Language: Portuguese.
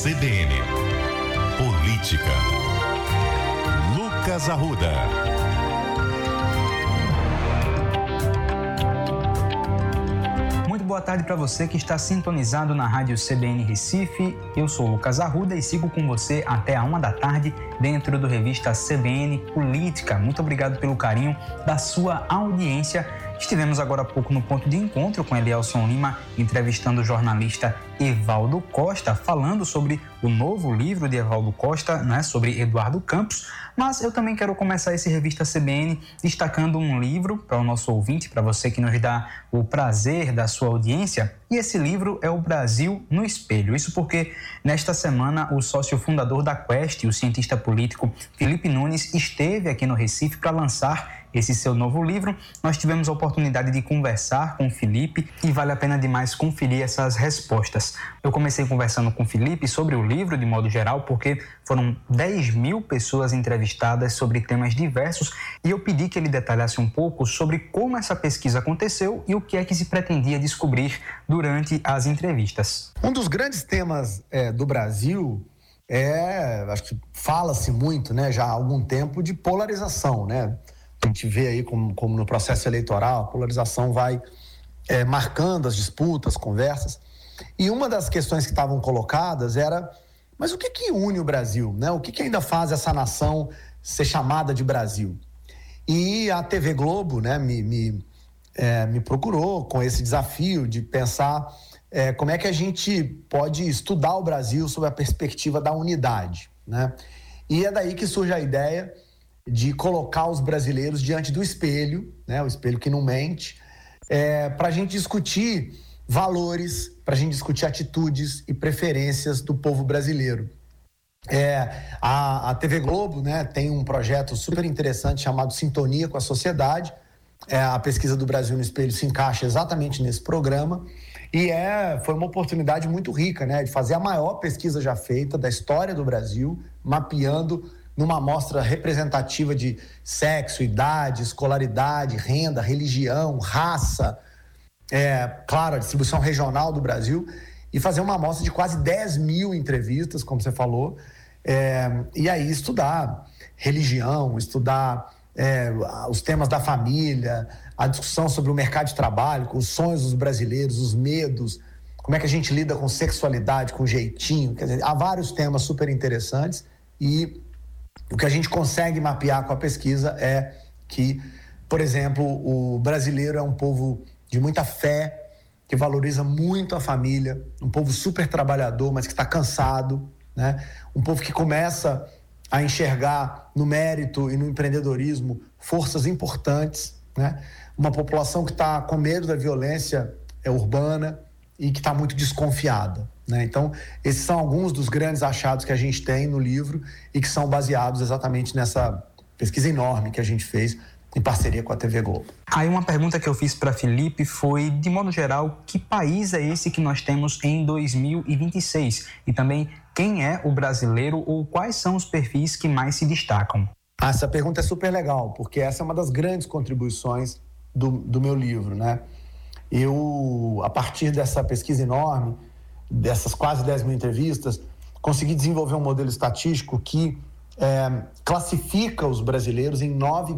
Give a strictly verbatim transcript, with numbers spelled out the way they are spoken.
C B N Política. Lucas Arruda. Muito boa tarde para você que está sintonizado na Rádio C B N Recife. Eu sou Lucas Arruda e sigo com você até a uma da tarde dentro do Revista C B N Política. Muito obrigado pelo carinho da sua audiência. Estivemos agora há pouco no ponto de encontro com Elielson Lima, entrevistando o jornalista Evaldo Costa, falando sobre o novo livro de Evaldo Costa, né, sobre Eduardo Campos. Mas eu também quero começar esse Revista C B N destacando um livro para o nosso ouvinte, para você que nos dá o prazer da sua audiência. E esse livro é O Brasil no Espelho. Isso porque, nesta semana, o sócio fundador da Quest, o cientista político Felipe Nunes, esteve aqui no Recife para lançar esse seu novo livro. Nós tivemos a oportunidade de conversar com o Felipe e vale a pena demais conferir essas respostas. Eu comecei conversando com o Felipe sobre o livro de modo geral, porque foram dez mil pessoas entrevistadas sobre temas diversos e eu pedi que ele detalhasse um pouco sobre como essa pesquisa aconteceu e o que é que se pretendia descobrir durante as entrevistas. Um dos grandes temas é, do Brasil é, acho que fala-se muito, né, já há algum tempo, de polarização, né? A gente vê aí como, como no processo eleitoral, a polarização vai é, marcando as disputas, conversas. E uma das questões que estavam colocadas era, mas o que que une o Brasil, né? O que que ainda faz essa nação ser chamada de Brasil? E a T V Globo, né, me, me, é, me procurou com esse desafio de pensar é, como é que a gente pode estudar o Brasil sob a perspectiva da unidade, né? E é daí que surge a ideia de colocar os brasileiros diante do espelho, né, o espelho que não mente, é, para a gente discutir valores, para a gente discutir atitudes e preferências do povo brasileiro. É, a, a T V Globo, né, tem um projeto super interessante chamado Sintonia com a Sociedade. É, a pesquisa do Brasil no Espelho se encaixa exatamente nesse programa e é, foi uma oportunidade muito rica, né, de fazer a maior pesquisa já feita da história do Brasil, mapeando numa amostra representativa de sexo, idade, escolaridade, renda, religião, raça, é, claro, a distribuição regional do Brasil, e fazer uma amostra de quase dez mil entrevistas, como você falou, é, e aí estudar religião, estudar é, os temas da família, a discussão sobre o mercado de trabalho, os sonhos dos brasileiros, os medos, como é que a gente lida com sexualidade, com jeitinho, quer dizer, há vários temas super interessantes e o que a gente consegue mapear com a pesquisa é que, por exemplo, o brasileiro é um povo de muita fé, que valoriza muito a família, um povo super trabalhador, mas que está cansado, né? Um povo que começa a enxergar no mérito e no empreendedorismo forças importantes, né? Uma população que está com medo da violência é, urbana e que está muito desconfiada, né? Então, esses são alguns dos grandes achados que a gente tem no livro e que são baseados exatamente nessa pesquisa enorme que a gente fez em parceria com a T V Globo. Aí uma pergunta que eu fiz para Felipe foi, de modo geral, que país é esse que nós temos em dois mil e vinte e seis? E também, quem é o brasileiro ou quais são os perfis que mais se destacam? Ah, essa pergunta é super legal, porque essa é uma das grandes contribuições do, do meu livro, né? Eu, a partir dessa pesquisa enorme, dessas quase dez mil entrevistas, consegui desenvolver um modelo estatístico que é, classifica os brasileiros em nove